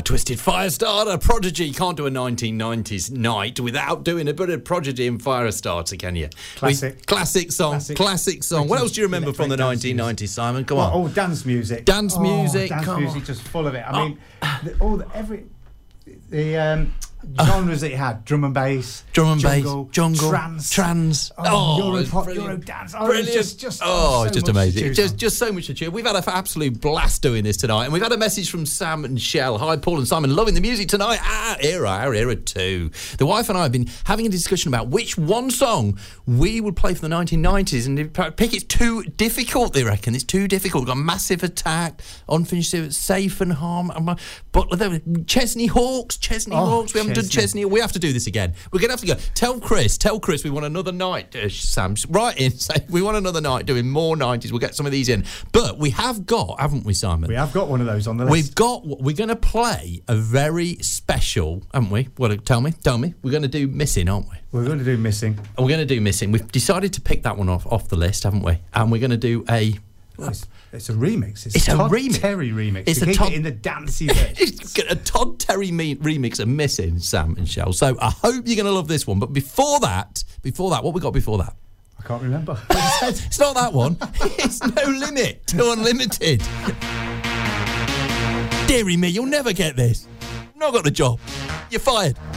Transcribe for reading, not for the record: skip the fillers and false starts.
Twisted Firestarter, Prodigy. Can't do a 1990s night without doing a bit of Prodigy and Firestarter, can you? Classic song. What else do you remember from the 1990s, Simon? Come on. Oh, dance music. Dance music, just full of it. I mean, the genres that it had: drum and bass, jungle, trance. Europop, Eurodance. Brilliant. It's just amazing. Just so much to cheer. We've had an absolute blast doing this tonight, and we've had a message from Sam and Shell. Hi, Paul and Simon, loving the music tonight. Our era too. The wife and I have been having a discussion about which one song we would play for the 1990s, and they pick it's too difficult. They reckon it's too difficult. We've got Massive Attack, Unfinished, Safe and Harm, but Chesney Hawks. We haven't done Chesney. We have to do this again. We're going to have to go. Tell Chris we want another night, Sam. Write in, say we want another night doing more 90s. We'll get some of these in. But we have got, haven't we, Simon? We have got one of those on the list. We're going to play a very special, haven't we? What? Tell me. We're going to do Missing, aren't we? We're going to do Missing. We're going to do Missing. We've decided to pick that one off the list, haven't we? And we're going to do a... It's a remix. It's a Todd remix. Terry remix. It's a Todd in the dancey bit. It's a Todd Terry remix of Missing, Sam and Shell. So I hope you're going to love this one. But before that, what we got before that? I can't remember. It's not that one. It's No Limit to Unlimited. Dearie me, you'll never get this. Not got the job. You're fired.